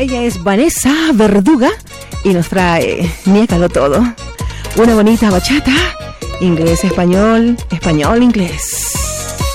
Ella es Vanessa Verduga y nos trae Niégalo Todo. Una bonita bachata, inglés, español, español, inglés.